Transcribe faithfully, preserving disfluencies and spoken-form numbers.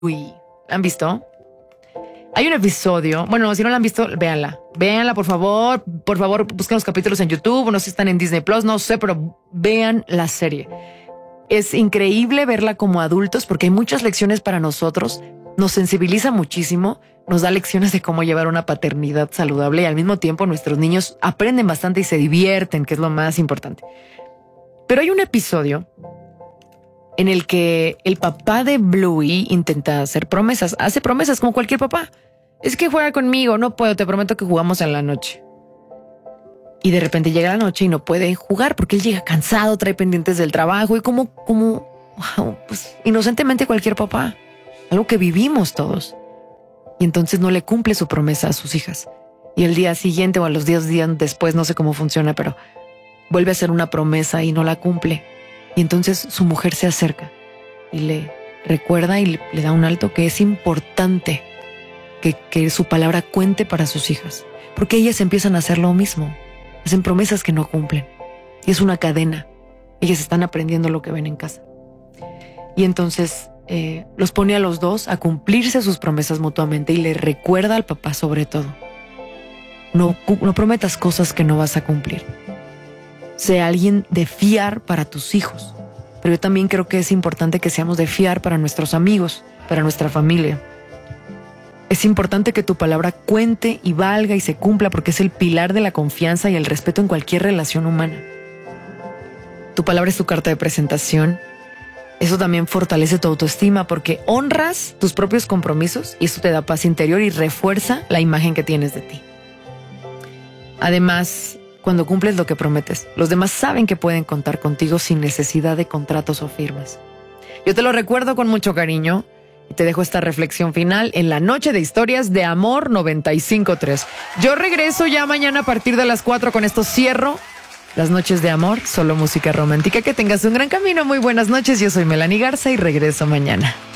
Uy, ¿la han visto? Hay un episodio, bueno, si no la han visto, véanla. Véanla, por favor. Por favor, busquen los capítulos en YouTube, no sé si están en Disney Plus, no sé, pero vean la serie. Es increíble verla como adultos porque hay muchas lecciones para nosotros. Nos sensibiliza muchísimo, nos da lecciones de cómo llevar una paternidad saludable y al mismo tiempo nuestros niños aprenden bastante y se divierten, que es lo más importante. Pero hay un episodio en el que el papá de Bluey intenta hacer promesas. Hace promesas como cualquier papá. Es que juega conmigo, no puedo, te prometo que jugamos en la noche. Y de repente llega la noche y no puede jugar porque él llega cansado, trae pendientes del trabajo y como, como, wow, pues inocentemente cualquier papá. Algo que vivimos todos. Y entonces no le cumple su promesa a sus hijas. Y el día siguiente o a los diez días después, no sé cómo funciona, pero vuelve a hacer una promesa y no la cumple. Y entonces su mujer se acerca y le recuerda y le, le da un alto que es importante que, que su palabra cuente para sus hijas. Porque ellas empiezan a hacer lo mismo. Hacen promesas que no cumplen. Y es una cadena. Ellas están aprendiendo lo que ven en casa. Y entonces eh, los pone a los dos a cumplirse sus promesas mutuamente y le recuerda al papá sobre todo. No, no prometas cosas que no vas a cumplir. Sea alguien de fiar para tus hijos. Pero yo también creo que es importante que seamos de fiar para nuestros amigos, para nuestra familia. Es importante que tu palabra cuente y valga y se cumpla porque es el pilar de la confianza y el respeto en cualquier relación humana. Tu palabra es tu carta de presentación. Eso también fortalece tu autoestima porque honras tus propios compromisos y eso te da paz interior y refuerza la imagen que tienes de ti. Además, cuando cumples lo que prometes, los demás saben que pueden contar contigo sin necesidad de contratos o firmas. Yo te lo recuerdo con mucho cariño. Y te dejo esta reflexión final en la noche de historias de Amor noventa y cinco punto tres. Yo regreso ya mañana a partir de las cuatro. Con esto cierro las noches de amor, solo música romántica. Que tengas un gran camino, muy buenas noches. Yo soy Melanie Garza y regreso mañana.